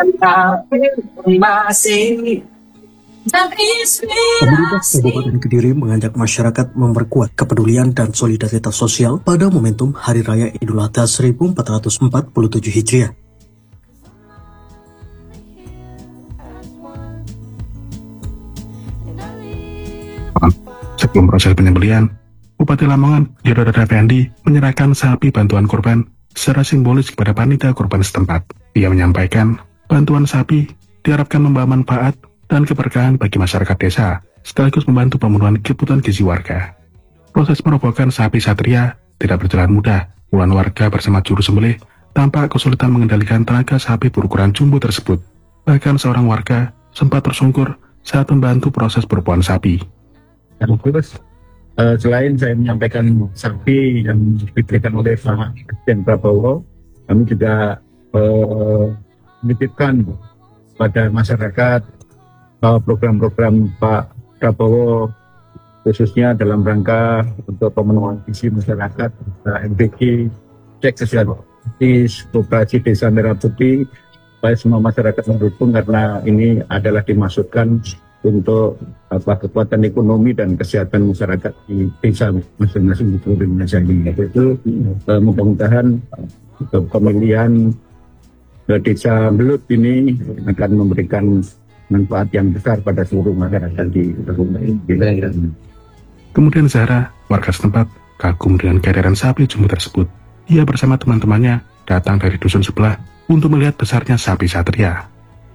Pemerintah Kabupaten Kediri mengajak masyarakat memperkuat kepedulian dan solidaritas sosial pada momentum Hari Raya Idul Adha 1447 Hijriah. Sebelum proses penyembelihan, Bupati Lamongan, Yododada Effendi, menyerahkan sapi bantuan kurban secara simbolis kepada panitia kurban setempat. Ia menyampaikan, bantuan sapi diharapkan membawa manfaat dan keberkahan bagi masyarakat desa, sekaligus membantu pemenuhan kebutuhan gizi warga. Proses merobohkan sapi satria tidak berjalan mudah. Puluhan warga bersama juru sembelih tampak kesulitan mengendalikan tenaga sapi berukuran jumbo tersebut. Bahkan seorang warga sempat tersungkur saat membantu proses perobohan sapi. Terus selain saya menyampaikan sapi yang diberikan oleh Pak Presiden Prabowo, kami juga menitipkan pada masyarakat bahwa program-program Pak Prabowo khususnya dalam rangka untuk pemenuhan visi masyarakat, MBG, cek sosial koperasi Desa Merah Putih, supaya semua masyarakat mendukung karena ini adalah dimaksudkan untuk kekuatan ekonomi dan kesehatan masyarakat di desa masing-masing di seluruh Indonesia ini. Itu mudah-mudahan pemilihan desa Belut ini akan memberikan manfaat yang besar pada seluruh masyarakat di wilayah ini. Kemudian Zahra, warga setempat, kagum dengan kehadiran sapi jumbo tersebut. Ia bersama teman-temannya datang dari dusun sebelah untuk melihat besarnya sapi satria.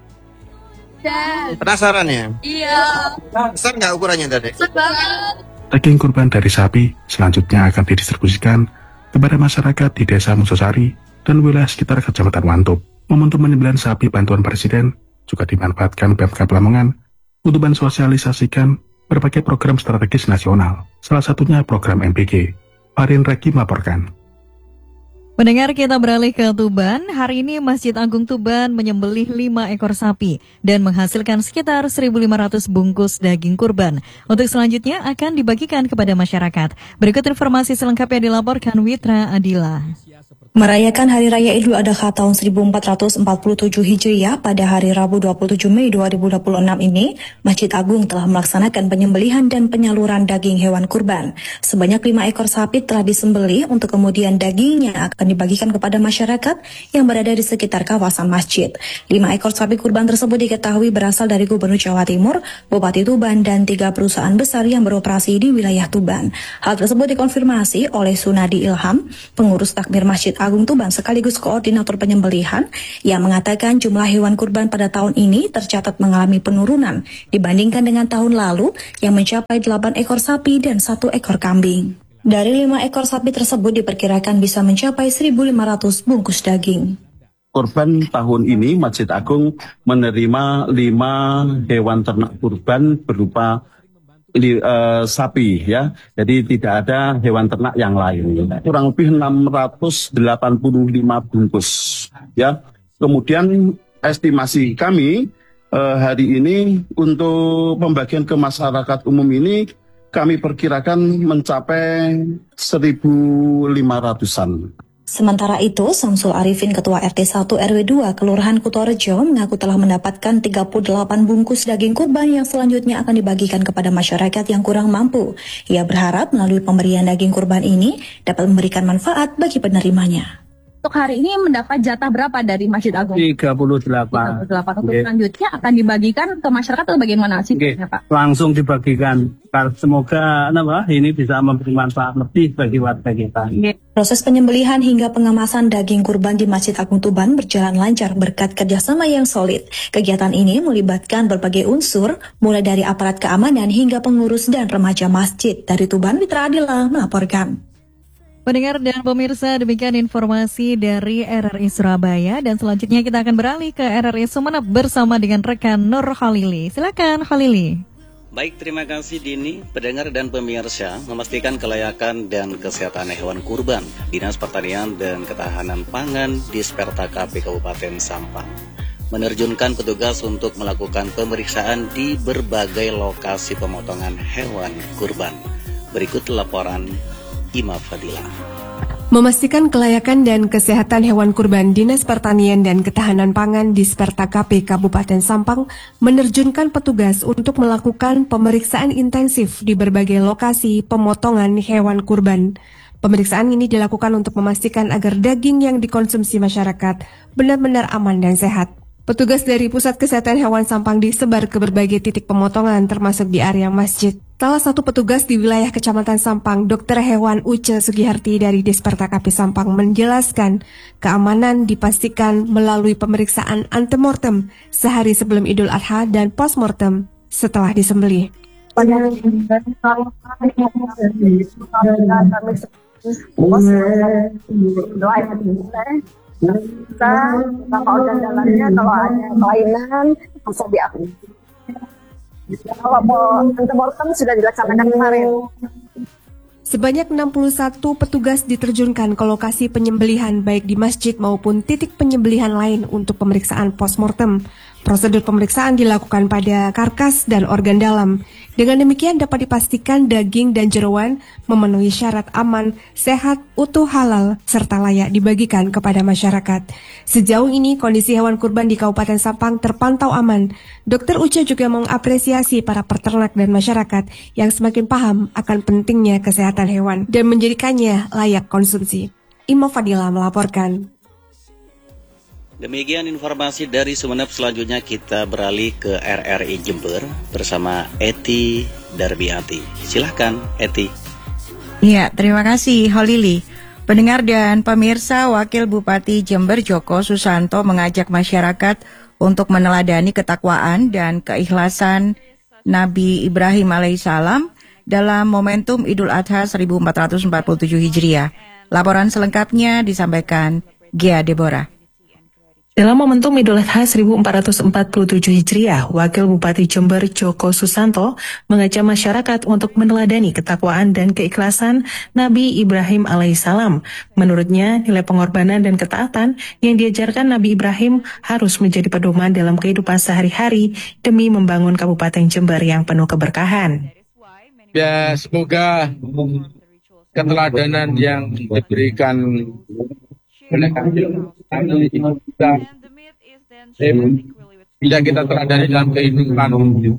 Penasaran ya? Iya. Besar nggak ukurannya tadi? Besar banget. Daging kurban dari sapi selanjutnya akan didistribusikan kepada masyarakat di Desa Musosari dan wilayah sekitar Kecamatan Wantup. Momentum penyembelihan sapi bantuan Presiden juga dimanfaatkan Pemkab Lamongan untuk mensosialisasikan berbagai program strategis nasional, salah satunya program MPG. Farin Reki melaporkan. Pendengar, kita beralih ke Tuban. Hari ini Masjid Agung Tuban menyembelih 5 ekor sapi dan menghasilkan sekitar 1.500 bungkus daging kurban. Untuk selanjutnya akan dibagikan kepada masyarakat. Berikut informasi selengkapnya dilaporkan Witra Adila. Merayakan Hari Raya Idul Adha tahun 1447 Hijriah pada hari Rabu 27 Mei 2026 ini, Masjid Agung telah melaksanakan penyembelihan dan penyaluran daging hewan kurban. Sebanyak 5 ekor sapi telah disembelih untuk kemudian dagingnya akan dibagikan kepada masyarakat yang berada di sekitar kawasan masjid. 5 ekor sapi kurban tersebut diketahui berasal dari Gubernur Jawa Timur, Bupati Tuban, dan 3 perusahaan besar yang beroperasi di wilayah Tuban. Hal tersebut dikonfirmasi oleh Sunadi Ilham, pengurus takmir Masjid Agung Tuban sekaligus koordinator penyembelihan, yang mengatakan jumlah hewan kurban pada tahun ini tercatat mengalami penurunan dibandingkan dengan tahun lalu yang mencapai 8 ekor sapi dan 1 ekor kambing. Dari 5 ekor sapi tersebut diperkirakan bisa mencapai 1.500 bungkus daging. Kurban tahun ini Masjid Agung menerima 5 hewan ternak kurban berupa sapi ya, jadi tidak ada hewan ternak yang lain. Kurang lebih 685 bungkus ya. Kemudian estimasi kami hari ini untuk pembagian ke masyarakat umum ini kami perkirakan mencapai 1.500-an. Sementara itu, Samsul Arifin, Ketua RT 1 RW 2 Kelurahan Kutorejo, mengaku telah mendapatkan 38 bungkus daging kurban yang selanjutnya akan dibagikan kepada masyarakat yang kurang mampu. Ia berharap melalui pemberian daging kurban ini dapat memberikan manfaat bagi penerimanya. Untuk hari ini mendapat jatah berapa dari Masjid Agung? 38. 38. Untuk selanjutnya akan dibagikan ke masyarakat atau bagaimana sih, Pak? Langsung dibagikan. Semoga ini bisa memberi manfaat lebih bagi warga kita. Proses penyembelihan hingga pengemasan daging kurban di Masjid Agung Tuban berjalan lancar berkat kerjasama yang solid. Kegiatan ini melibatkan berbagai unsur, mulai dari aparat keamanan hingga pengurus dan remaja masjid. Dari Tuban, Witra Adila melaporkan. Pendengar dan pemirsa, demikian informasi dari RRI Surabaya, dan selanjutnya kita akan beralih ke RRI Sumeneb bersama dengan rekan Nur Khalili. Silakan Khalili. Baik, terima kasih Dini. Pendengar dan pemirsa, memastikan kelayakan dan kesehatan hewan kurban, Dinas Pertanian dan Ketahanan Pangan Disperta KP Kabupaten Sampang menerjunkan petugas untuk melakukan pemeriksaan di berbagai lokasi pemotongan hewan kurban. Berikut laporan Ima Fadila. Memastikan kelayakan dan kesehatan hewan kurban, Dinas Pertanian dan Ketahanan Pangan Disperta KP Kabupaten Sampang menerjunkan petugas untuk melakukan pemeriksaan intensif di berbagai lokasi pemotongan hewan kurban. Pemeriksaan ini dilakukan untuk memastikan agar daging yang dikonsumsi masyarakat benar-benar aman dan sehat. Petugas dari Pusat Kesehatan Hewan Sampang disebar ke berbagai titik pemotongan termasuk di area masjid. Salah satu petugas di wilayah Kecamatan Sampang, Dr. Hewan Uce Sugiharti dari Disperta KP Sampang menjelaskan keamanan dipastikan melalui pemeriksaan antemortem sehari sebelum Idul Adha dan postmortem setelah disembelih. Sama organ dalamnya kalau ada kelainan bisa diakui. Kalau mau antemortem sudah dilaksanakan kemarin. Sebanyak 61 petugas diterjunkan ke lokasi penyembelihan baik di masjid maupun titik penyembelihan lain untuk pemeriksaan postmortem. Prosedur pemeriksaan dilakukan pada karkas dan organ dalam. Dengan demikian dapat dipastikan daging dan jeroan memenuhi syarat aman, sehat, utuh, halal, serta layak dibagikan kepada masyarakat. Sejauh ini kondisi hewan kurban di Kabupaten Sampang terpantau aman. Dr. Uce juga mengapresiasi para peternak dan masyarakat yang semakin paham akan pentingnya kesehatan hewan dan menjadikannya layak konsumsi. Ima Fadila melaporkan. Demikian informasi dari Sumeneb. Selanjutnya kita beralih ke RRI Jember bersama Eti Darbiati. Silahkan Eti. Ya, terima kasih Holili. Pendengar dan pemirsa, Wakil Bupati Jember Joko Susanto mengajak masyarakat untuk meneladani ketakwaan dan keikhlasan Nabi Ibrahim alaihissalam dalam momentum Idul Adha 1447 Hijriah. Laporan selengkapnya disampaikan Gia Deborah. Dalam momentum Idul Adha 1447 Hijriah, Wakil Bupati Jember Joko Susanto mengajak masyarakat untuk meneladani ketakwaan dan keikhlasan Nabi Ibrahim alaihissalam. Menurutnya, nilai pengorbanan dan ketaatan yang diajarkan Nabi Ibrahim harus menjadi pedoman dalam kehidupan sehari-hari demi membangun Kabupaten Jember yang penuh keberkahan. Ya, semoga keteladanan yang diberikan oleh kita tidak kita teladani dalam kehidupan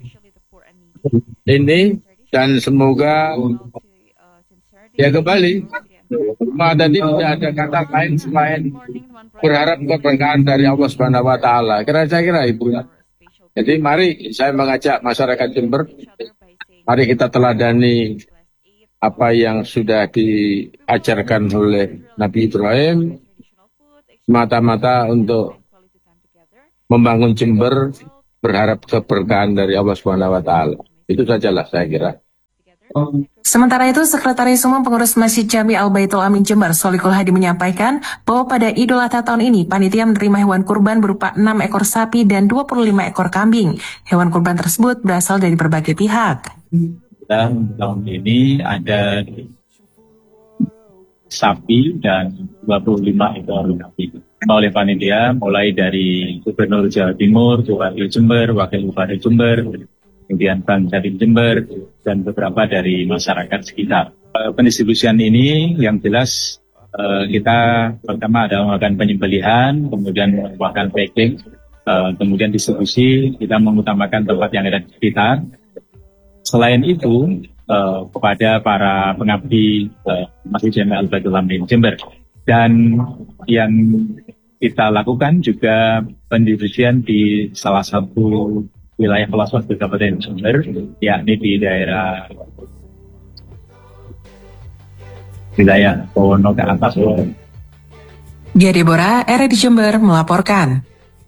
ini, dan semoga ya kembali tadi tidak ada kata lain selain berharap keberkahan dari Allah Subhanahu wa taala. Kira-kira Ibu. Jadi mari saya mengajak masyarakat Jember, mari kita teladani apa yang sudah diajarkan oleh Nabi Ibrahim, mata-mata untuk membangun Jember, berharap keberkahan dari Allah Subhanahu wa taala. Itu sajalah saya kira. Sementara itu, Sekretaris Umum Pengurus Masjid Jami Al-Baitul Amin Jember, Solikul Hadi menyampaikan bahwa pada Idul Adha tahun ini, panitia menerima hewan kurban berupa 6 ekor sapi dan 25 ekor kambing. Hewan kurban tersebut berasal dari berbagai pihak. Dan tahun ini ada sapi dan 25 ekor kambing. Oleh panitia mulai dari Gubernur Jawa Timur, Bupati Jember, Wakil Bupati Jember, kemudian Bank Jatim Jember, dan beberapa dari masyarakat sekitar. Pendistribusian ini yang jelas kita pertama ada melakukan penyembelihan, kemudian melakukan packing, kemudian distribusi, kita mengutamakan tempat yang ada di sekitar. Selain itu, kepada para pengabdi Masjid Jami Al-Baitul Amin Jember. Dan yang kita lakukan juga pendistribusian di salah satu wilayah pelosok di Kabupaten Jember, yakni di daerah wilayah Powono ke atas. Gia Deborah, RRI Jember melaporkan.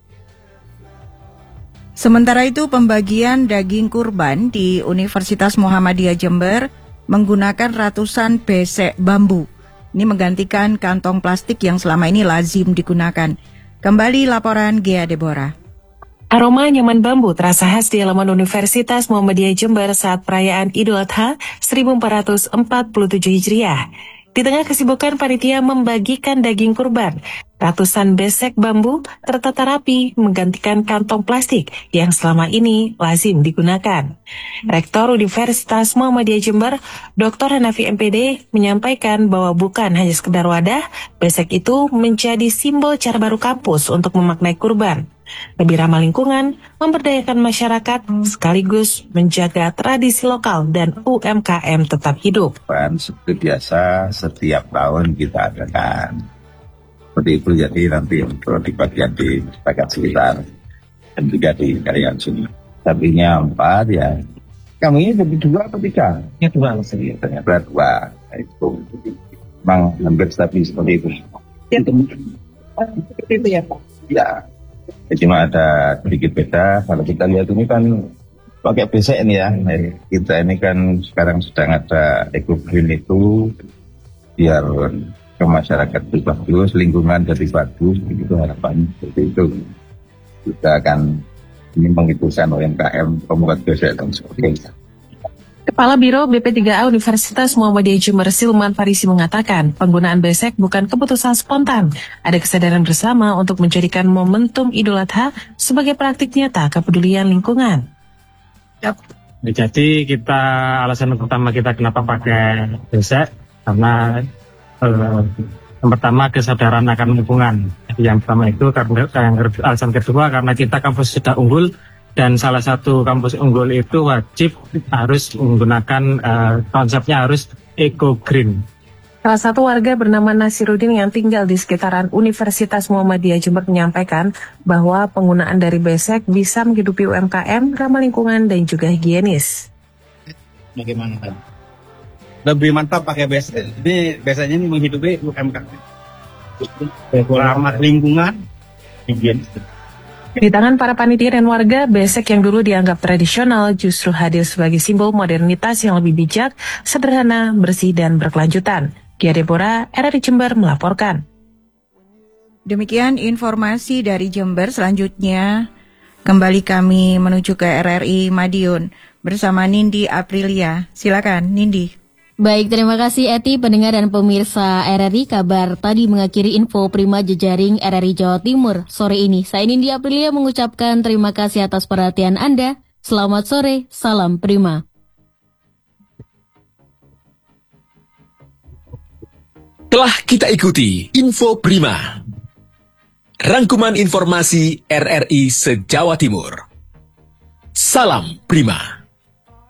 Sementara itu, pembagian daging kurban di Universitas Muhammadiyah Jember menggunakan ratusan besek bambu. Ini menggantikan kantong plastik yang selama ini lazim digunakan. Kembali laporan Gia Deborah. Aroma nyaman bambu terasa khas di halaman Universitas Muhammadiyah Jember saat perayaan Idul Adha 1447 Hijriah. Di tengah kesibukan panitia membagikan daging kurban, ratusan besek bambu tertata rapi menggantikan kantong plastik yang selama ini lazim digunakan. Rektor Universitas Muhammadiyah Jember, Dr. Hanafi MPD, menyampaikan bahwa bukan hanya sekedar wadah, besek itu menjadi simbol cara baru kampus untuk memaknai kurban. Lebih ramah lingkungan, memberdayakan masyarakat, sekaligus menjaga tradisi lokal dan UMKM tetap hidup. Seperti biasa, setiap tahun kita adakan. Seperti itu, jadi nanti untuk di bagian di bagian sekitar dan juga di karyan sini. Sapinya 4 ya. Kami jadi 2 atau 3? Ya 2 sih. Ternyata 2. Itu memang hampir stabil seperti itu. Ya, seperti itu ya Pak? Ya. Cuma ada sedikit beda. Kalau kita lihat ini kan pakai besek ini ya. Kita ini kan sekarang sedang ada eco-green itu biar ke masyarakat itu bagus, lingkungan jadi bagus, itu harapan seperti itu. Kita akan ini menghidupkan UMKM, pembuat besek dan sebagainya. Kepala Biro BP3A Universitas Muhammadiyah Jember Silman Farisi mengatakan, penggunaan besek bukan keputusan spontan. Ada kesadaran bersama untuk menjadikan momentum Idul Adha sebagai praktik nyata kepedulian lingkungan. Jadi alasan pertama kita kenapa pakai besek, karena yang pertama kesadaran akan lingkungan. Yang pertama itu karena alasan kedua karena kita kampus sudah unggul. Dan salah satu kampus unggul itu wajib harus menggunakan konsepnya harus eco-green. Salah satu warga bernama Nasirudin yang tinggal di sekitaran Universitas Muhammadiyah Jember menyampaikan bahwa penggunaan dari besek bisa menghidupi UMKM, ramah lingkungan, dan juga higienis. Bagaimana kan? Lebih mantap pakai besek. Jadi biasanya ini menghidupi UMKM. Ramah lingkungan, higienis. Di tangan para panitia dan warga, besek yang dulu dianggap tradisional justru hadir sebagai simbol modernitas yang lebih bijak, sederhana, bersih, dan berkelanjutan. Kia Deborah, RRI Jember melaporkan. Demikian informasi dari Jember. Selanjutnya, kembali kami menuju ke RRI Madiun bersama Nindi Aprilia. Silakan, Nindi. Baik, terima kasih Eti, pendengar dan pemirsa RRI. Kabar tadi mengakhiri info Prima Jejaring RRI Jawa Timur sore ini. Saya Nindi Aprilia mengucapkan terima kasih atas perhatian Anda. Selamat sore, salam Prima. Telah kita ikuti Info Prima, rangkuman informasi RRI se-Jawa Timur. Salam Prima.